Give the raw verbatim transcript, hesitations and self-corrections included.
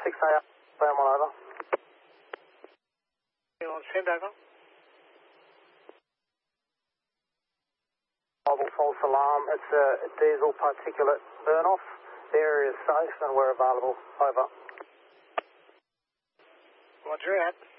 six A, stand one over. On send over. Mobile false alarm. It's a diesel particulate burn-off. The area is safe and we're available. Over. Roger out.